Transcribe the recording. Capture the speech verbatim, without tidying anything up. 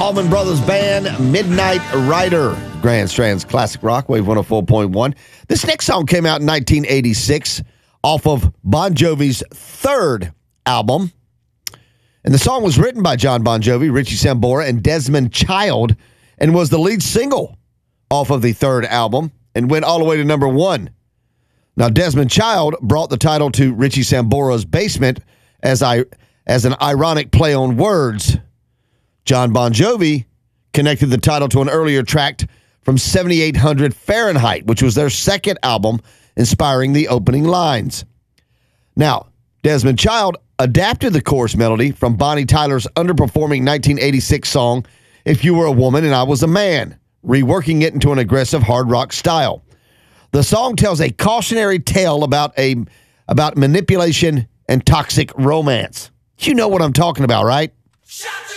Allman Brothers Band, Midnight Rider, Grand Strand's classic rock, Wave one oh four point one. This next song came out in nineteen eighty-six off of Bon Jovi's third album. And the song was written by John Bon Jovi, Richie Sambora, and Desmond Child, and was the lead single off of the third album and went all the way to number one. Now, Desmond Child brought the title to Richie Sambora's Basement as I as an ironic play on words. John Bon Jovi connected the title to an earlier track from seventy-eight hundred Fahrenheit, which was their second album, inspiring the opening lines. Now, Desmond Child adapted the chorus melody from Bonnie Tyler's underperforming nineteen eighty-six song, If You Were a Woman and I Was a Man, reworking it into an aggressive hard rock style. The song tells a cautionary tale about a about manipulation and toxic romance. You know what I'm talking about, right? Shut